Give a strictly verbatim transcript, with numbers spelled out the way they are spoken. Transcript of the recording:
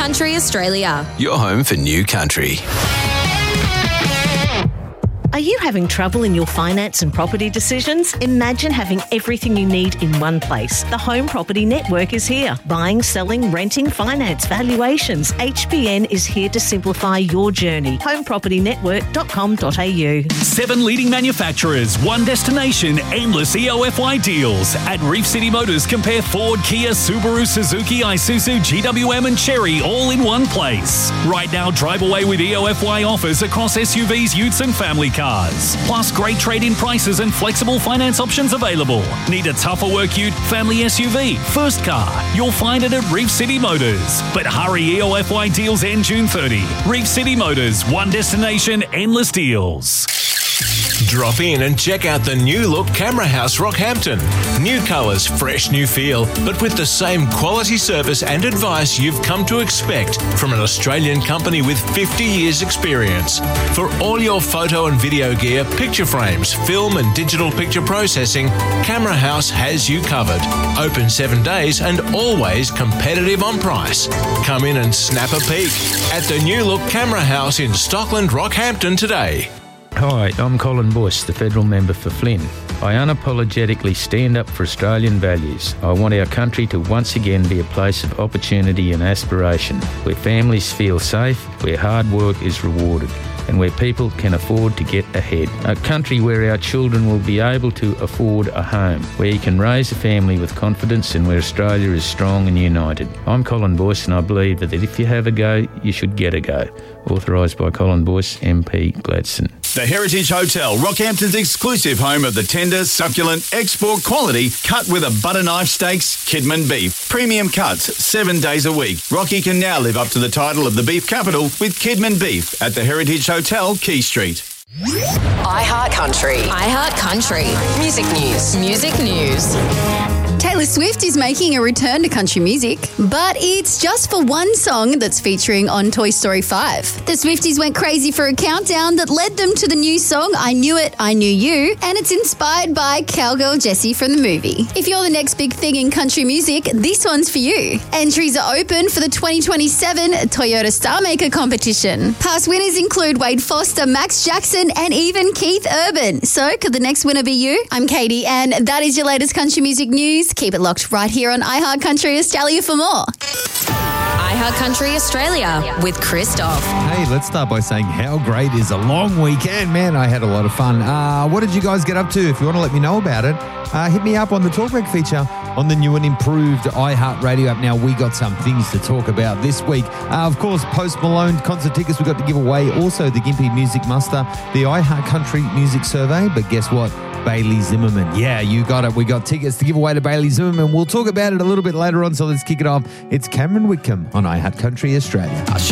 Country Australia. Your home for new country. Are you having trouble in your finance and property decisions? Imagine having everything you need in one place. The Home Property Network is here. Buying, selling, renting, finance, valuations. H B N is here to simplify your journey. home property network dot com dot a u. Seven leading manufacturers, one destination, endless E O F Y deals. At Reef City Motors, compare Ford, Kia, Subaru, Suzuki, Isuzu, G W M and Chery all in one place. Right now, drive away with E O F Y offers across S U Vs, utes and family cars. Plus great trade-in prices and flexible finance options available. Need a tougher work ute, family S U V, first car? You'll find it at Reef City Motors. But hurry, E O F Y deals end June thirtieth. Reef City Motors, one destination, endless deals. Drop in and check out the new look Camera House Rockhampton. New colours, fresh new feel, but with the same quality service and advice you've come to expect from an Australian company with fifty years experience. For all your photo and video gear, picture frames, film and digital picture processing, Camera House has you covered. Open seven days and always competitive on price. Come in and snap a peek at the new look Camera House in Stockland, Rockhampton today. Hi, I'm Colin Boyce, the federal member for Flynn. I unapologetically stand up for Australian values. I want our country to once again be a place of opportunity and aspiration, where families feel safe, where hard work is rewarded, and where people can afford to get ahead. A country where our children will be able to afford a home, where you can raise a family with confidence and where Australia is strong and united. I'm Colin Boyce and I believe that if you have a go, you should get a go. Authorised by Colin Boyce, M P Gladstone. The Heritage Hotel, Rockhampton's exclusive home of the tender, succulent, export quality, cut with a butter knife steaks, Kidman beef. Premium cuts, seven days a week. Rocky can now live up to the title of the beef capital with Kidman beef at the Heritage Hotel, Key Street. iHeart Country. iHeart Country. Music news. Music news. Taylor Swift is making a return to country music, but it's just for one song that's featuring on Toy Story five. The Swifties went crazy for a countdown that led them to the new song I Knew It, I Knew You, and it's inspired by Cowgirl Jessie from the movie. If you're the next big thing in country music, this one's for you. Entries are open for the twenty twenty-seven Toyota Star Maker competition. Past winners include Wade Foster, Max Jackson, and even Keith Urban. So, could the next winner be you? I'm Katie, and that is your latest country music news. Keep it locked right here on iHeart Country Australia for more. iHeart Country Australia with Christoph. Hey, let's start by saying how great is a long weekend. Man, I had a lot of fun. Uh, what did you guys get up to? If you want to let me know about it, uh, hit me up on the Talkback feature on the new and improved iHeart Radio app. Now, we got some things to talk about this week. Uh, of course, Post Malone concert tickets we got to give away. Also, the Gympie Music Muster, the iHeart Country Music Survey. But guess what? Bailey Zimmerman. Yeah, you got it. We got tickets to give away to Bailey Zimmerman. We'll talk about it a little bit later on, so let's kick it off. It's Cameron Whitcomb on iHeart Country Australia.